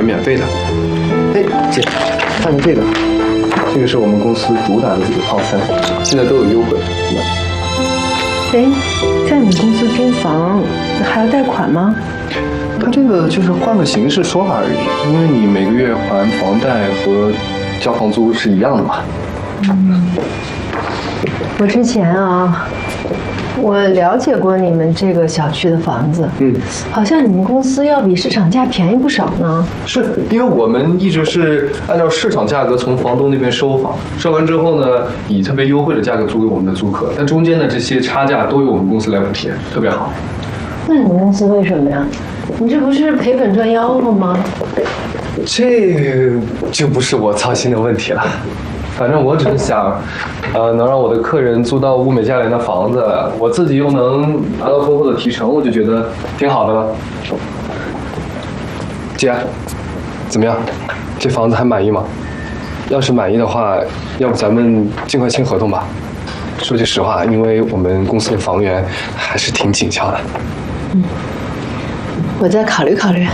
免费的。哎，姐，看看这个，这个是我们公司主打的这个套餐，现在都有优惠。 哎，在你们公司租房还要贷款吗？ 它这个就是换个形式说法而已，因为你每个月还房贷和交房租是一样的嘛。 我之前啊，我了解过你们这个小区的房子，好像你们公司要比市场价便宜不少呢。 是因为我们一直是按照市场价格从房东那边收房，收完之后呢，以特别优惠的价格租给我们的租客，但中间的这些差价都由我们公司来补贴，特别好。 那你们公司为什么呀？你这不是赔本赚吆喝吗？ 这就不是我操心的问题了。反正我只是想，能让我的客人租到物美价廉的房子，我自己又能拿到丰厚的提成，我就觉得挺好的了。姐，怎么样？这房子还满意吗？要是满意的话，要不咱们尽快签合同吧。说句实话，因为我们公司的房源还是挺紧俏的。 我再考虑考虑。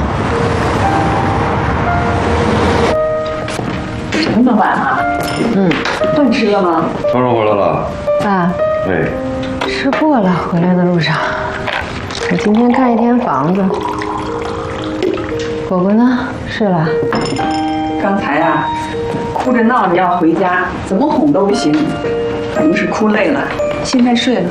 这么晚啊？饭吃了吗？ 什么时候回来了？ 爸， 哎， 吃过了，回来的路上。我今天看一天房子。果果呢？睡了？ 刚才啊，哭着闹着要回家，怎么哄都不行，可能是哭累了，现在睡了。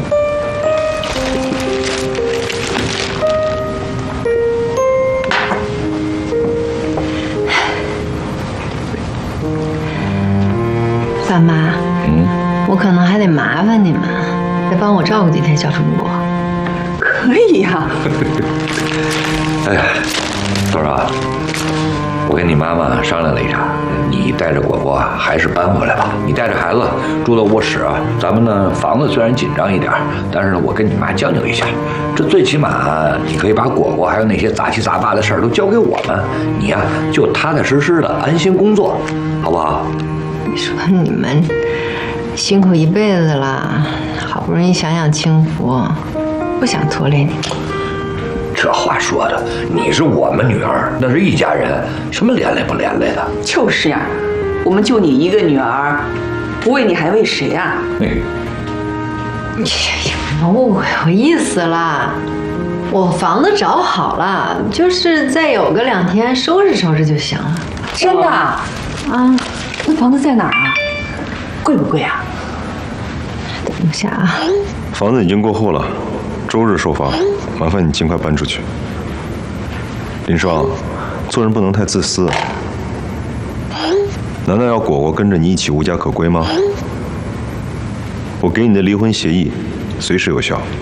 爸妈，我可能还得麻烦你们，再帮我照顾几天小主播。 可以呀。 哎呀，多少？我跟你妈妈商量了一下，你带着果果还是搬回来吧。你带着孩子住到卧室啊，咱们呢房子虽然紧张一点，但是呢我跟你妈将就一下，这最起码你可以把果果还有那些杂七杂八的事儿都交给我们，你呀就踏踏实实的安心工作，好不好？ 你说你们辛苦一辈子了，好不容易享享清福，不想拖累你。 这话说的，你是我们女儿，那是一家人，什么连累不连累的？ 就是呀，我们就你一个女儿，不为你还为谁啊？ 我意思啦，我房子找好了，就是再有个2天收拾收拾就行了。 真的啊？那房子在哪儿啊？贵不贵啊？ 等一下啊， 房子已经过户了，周日收房，麻烦你尽快搬出去。林双，做人不能太自私。难道要果果跟着你一起无家可归吗？我给你的离婚协议随时有效。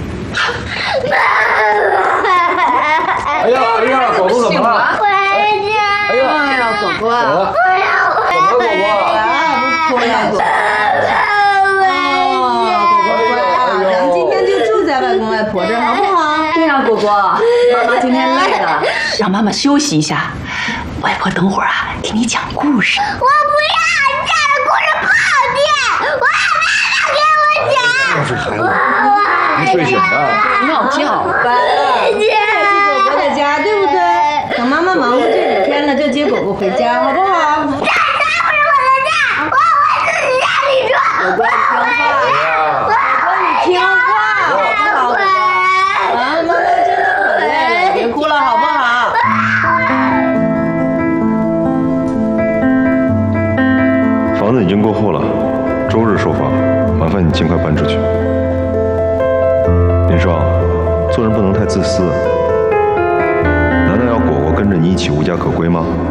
哎呀，哎呀，果果怎么了？ 回家。哎呀，果果， 怎么了？果果， 不哭呀，果果。咱们今天就住在外公外婆这儿，好不好？ 对呀，果果，妈妈今天累了，让妈妈休息一下。外婆等会儿啊，给你讲故事。 我不要，你讲的故事不好听，我要妈妈给我讲。 要是孩子没睡醒呢， 闹觉吧。 去果果的家，对不对？等妈妈忙活这几天了，就接果果回家，好不好？ 这不是我的家，我会自己让你说。 果果，你听话。好不好？妈妈真的很累了，别哭了，好不好？ 房子已经过户了，周日收房，麻烦你尽快搬出去。林双，做人不能太自私。难道要果果跟着你一起无家可归吗？